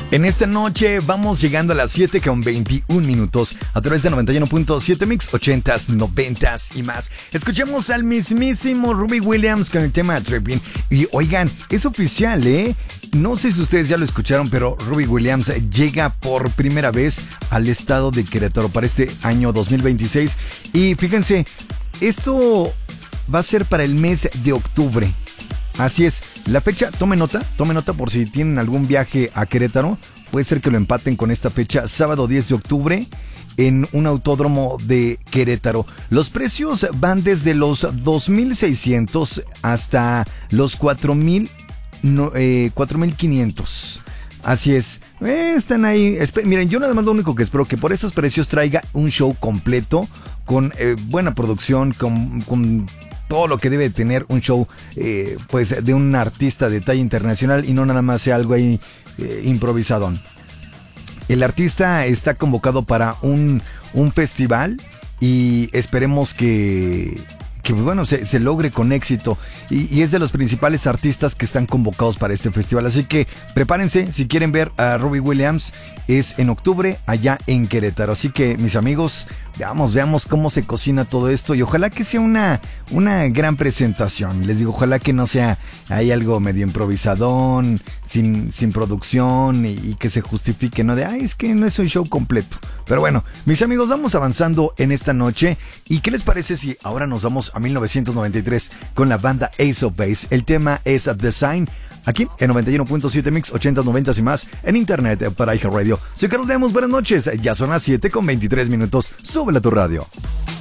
En esta noche vamos llegando a las 7:21 a través de 91.7 Mix, 80s, 90s y más. Escuchamos al mismísimo Robbie Williams con el tema Tripping. Y oigan, es oficial, ¿eh? No sé si ustedes ya lo escucharon, pero Robbie Williams llega por primera vez al estado de Querétaro para este año 2026. Y fíjense, esto va a ser para el mes de octubre. Así es, la fecha, tome nota por si tienen algún viaje a Querétaro, puede ser que lo empaten con esta fecha, sábado 10 de octubre en un autódromo de Querétaro. Los precios van desde los 2,600 hasta los 4,500. Así es, están ahí, miren, yo nada más lo único que espero que por esos precios traiga un show completo, con buena producción, con todo lo que debe tener un show pues de un artista de talla internacional y no nada más sea algo ahí improvisadón. El artista está convocado para un festival y esperemos que bueno, se logre con éxito y es de los principales artistas que están convocados para este festival, así que prepárense si quieren ver a Robbie Williams, es en octubre allá en Querétaro, así que mis amigos, veamos cómo se cocina todo esto y ojalá que sea una gran presentación, les digo, ojalá que no sea ahí algo medio improvisadón, sin producción y que se justifique, no de, es que no es un show completo, pero bueno, mis amigos, vamos avanzando en esta noche y ¿qué les parece si ahora nos vamos a 1993 con la banda Ace of Base? El tema es The Sign, aquí en 91.7 Mix, 80s, 90s y más, en internet para iHeartRadio. Soy Carlos Lemos, buenas noches, ya son las 7:23, súbele a tu radio.